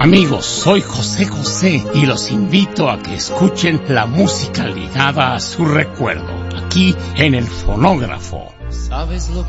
Amigos, soy José José y los invito a que escuchen la música ligada a su recuerdo, aquí en el Fonógrafo. ¿Sabes lo